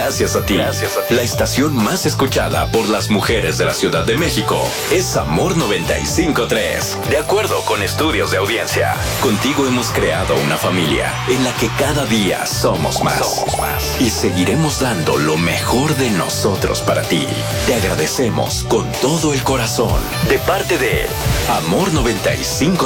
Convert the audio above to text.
Gracias a ti. La estación más escuchada por las mujeres de la Ciudad de México es Amor 95.3. De acuerdo con estudios de audiencia, contigo hemos creado una familia en la que cada día somos más. Y seguiremos dando lo mejor de nosotros para ti. Te agradecemos con todo el corazón. De parte de Amor 95.